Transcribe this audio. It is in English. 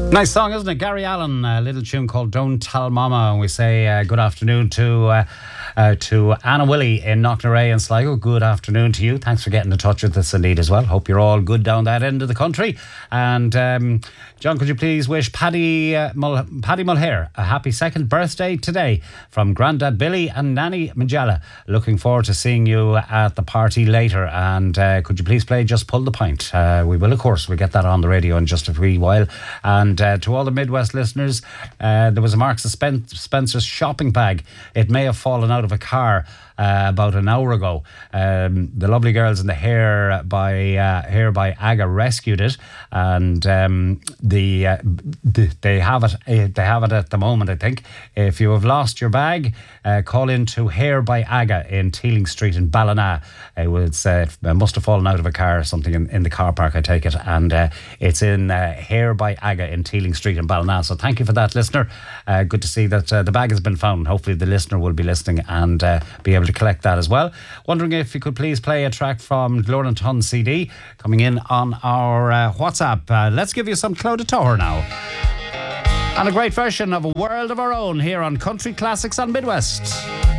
Nice song, isn't it? Gary Allen, a little tune called Don't Tell Mama. And we say good afternoon to Anna Willie in Knocknarea and Sligo. Good afternoon to you. Thanks for getting in touch with us indeed as well. Hope you're all good down that end of the country. And John, could you please wish Paddy Mulhare a happy second birthday today from Grandad Billy and Nanny Majella. Looking forward to seeing you at the party later. And could you please play Just Pull the Pint? We will, of course. We'll get that on the radio in just a wee while. And to all the Midwest listeners, there was a Marks and Spencer's shopping bag. It may have fallen out of a car about an hour ago. The lovely girls in the Hair by Aga rescued it, and they have it at the moment, I think. If you have lost your bag, call in to Hair by Aga in Teeling Street in Ballina. It must have fallen out of a car or something in the car park, I take it, and it's in Hair by Aga in Teeling Street in Ballina. So thank you for that, listener. Good to see that the bag has been found. Hopefully the listener will be listening and be able to collect that as well. Wondering if you could please play a track from Glóran Ton CD coming in on our WhatsApp. Let's give you some Clodagh Toher now. And a great version of A World of Our Own here on Country Classics on Midwest.